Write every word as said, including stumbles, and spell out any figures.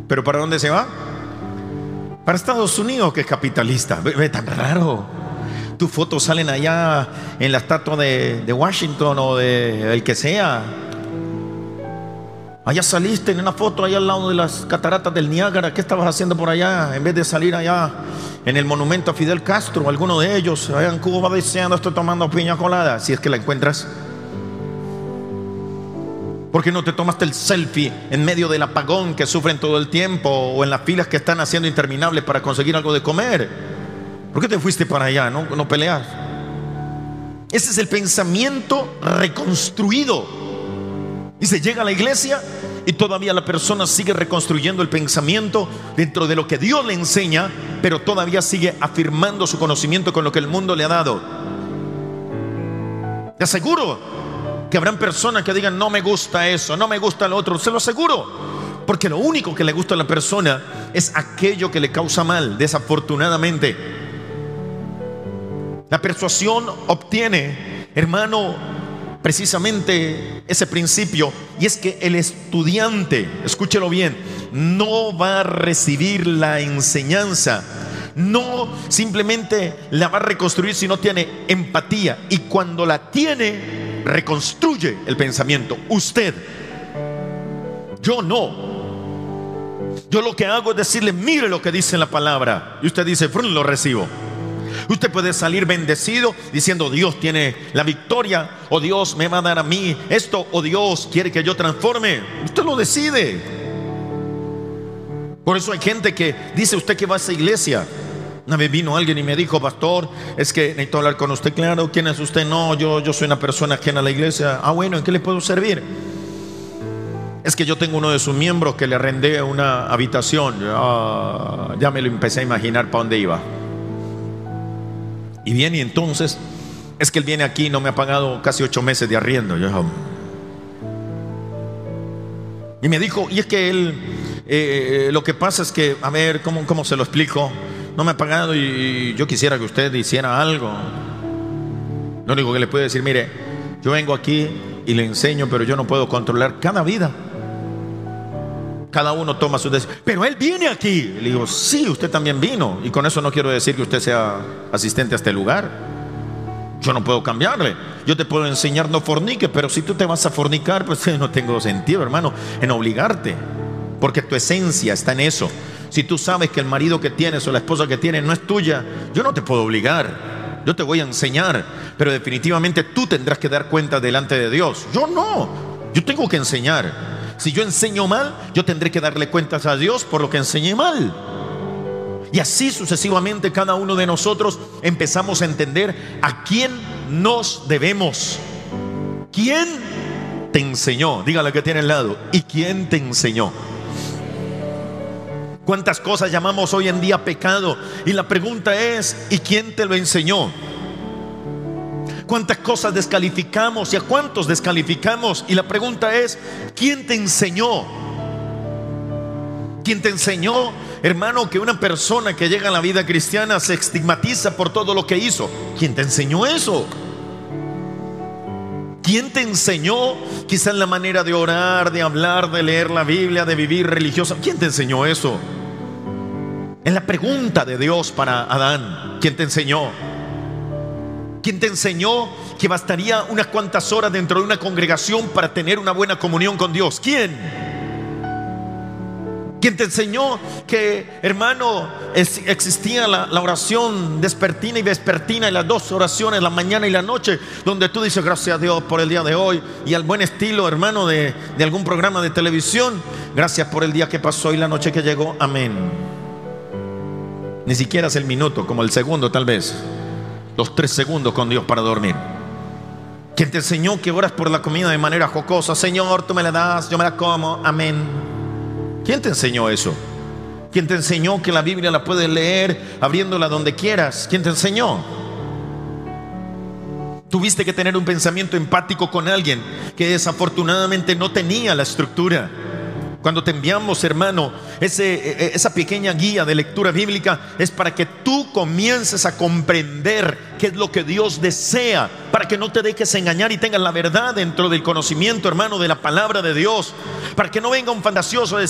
¿Pero para dónde se va? Para Estados Unidos, que es capitalista. Ve, ve tan raro. Tus fotos salen allá en la estatua de, de Washington o de el que sea. Allá saliste en una foto allá al lado de las cataratas del Niágara. ¿Qué estabas haciendo por allá? En vez de salir allá en el monumento a Fidel Castro, alguno de ellos allá en Cuba diciendo estoy tomando piña colada, si es que la encuentras. ¿Por qué no te tomaste el selfie en medio del apagón que sufren todo el tiempo o en las filas que están haciendo interminables para conseguir algo de comer? ¿Por qué te fuiste para allá? No, no peleas. Ese es el pensamiento reconstruido. Y se llega a la iglesia y todavía la persona sigue reconstruyendo el pensamiento dentro de lo que Dios le enseña, pero todavía sigue afirmando su conocimiento con lo que el mundo le ha dado. Te aseguro que habrán personas que digan no me gusta eso, no me gusta lo otro. Se lo aseguro, porque lo único que le gusta a la persona es aquello que le causa mal, desafortunadamente. La persuasión obtiene, hermano, precisamente ese principio, y es que el estudiante, escúchelo bien, no va a recibir la enseñanza, no simplemente la va a reconstruir si no tiene empatía, y cuando la tiene, reconstruye el pensamiento. Usted, yo no. Yo lo que hago es decirle, mire lo que dice la palabra, y usted dice, frun, lo recibo. Usted puede salir bendecido diciendo Dios tiene la victoria, o Dios me va a dar a mí esto, o Dios quiere que yo transforme. Usted lo decide. Por eso hay gente que dice, usted que va a esa iglesia. Una vez vino alguien y me dijo, pastor, es que necesito hablar con usted. Claro, ¿quién es usted? No, yo, yo soy una persona ajena a la iglesia. Ah, bueno, ¿en qué le puedo servir? Es que yo tengo uno de sus miembros que le arrendé una habitación. Ah, ya me lo empecé a imaginar para dónde iba. Y viene y entonces, es que él viene aquí y no me ha pagado casi ocho meses de arriendo. Yo, y me dijo, y es que él, eh, lo que pasa es que, a ver, ¿cómo, cómo se lo explico? No me ha pagado y, y yo quisiera que usted hiciera algo. Lo único que le puedo decir, mire, yo vengo aquí y le enseño, pero yo no puedo controlar cada vida. Cada uno toma sus decisiones. Pero él viene aquí. Le digo, sí, usted también vino. Y con eso no quiero decir que usted sea asistente a este lugar. Yo no puedo cambiarle. Yo te puedo enseñar no fornique, pero si tú te vas a fornicar, pues no tengo sentido, hermano, en obligarte, porque tu esencia está en eso. Si tú sabes que el marido que tienes o la esposa que tienes no es tuya, yo no te puedo obligar. Yo te voy a enseñar, pero definitivamente tú tendrás que dar cuenta delante de Dios. Yo no, yo tengo que enseñar. Si yo enseño mal, yo tendré que darle cuentas a Dios por lo que enseñé mal. Y así sucesivamente cada uno de nosotros empezamos a entender a quién nos debemos. ¿Quién te enseñó? Dígale que tiene al lado. ¿Y quién te enseñó? ¿Cuántas cosas llamamos hoy en día pecado? Y la pregunta es, ¿y quién te lo enseñó? ¿Cuántas cosas descalificamos y a cuántos descalificamos? Y la pregunta es, ¿quién te enseñó? ¿Quién te enseñó, hermano, que una persona que llega a la vida cristiana se estigmatiza por todo lo que hizo? ¿Quién te enseñó eso? ¿Quién te enseñó quizás la manera de orar, de hablar, de leer la Biblia, de vivir religiosa? ¿Quién te enseñó eso? Es la pregunta de Dios para Adán. ¿Quién te enseñó? ¿Quién te enseñó que bastaría unas cuantas horas dentro de una congregación para tener una buena comunión con Dios? ¿Quién? ¿Quién te enseñó que, hermano, es, existía la, la oración despertina y vespertina, y las dos oraciones, la mañana y la noche, donde tú dices gracias a Dios por el día de hoy, y al buen estilo, hermano, de, de algún programa de televisión, gracias por el día que pasó y la noche que llegó, amén? Ni siquiera es el minuto, como el segundo tal vez, los tres segundos con Dios para dormir. ¿Quién te enseñó que oras por la comida de manera jocosa? Señor, tú me la das, yo me la como, amén. ¿Quién te enseñó eso? ¿Quién te enseñó que la Biblia la puedes leer abriéndola donde quieras? ¿Quién te enseñó? Tuviste que tener un pensamiento empático con alguien que desafortunadamente no tenía la estructura. Cuando te enviamos, hermano, ese, esa pequeña guía de lectura bíblica es para que tú comiences a comprender qué es lo que Dios desea, para que no te dejes engañar y tengas la verdad dentro del conocimiento, hermano, de la palabra de Dios, para que no venga un fantasioso a decir: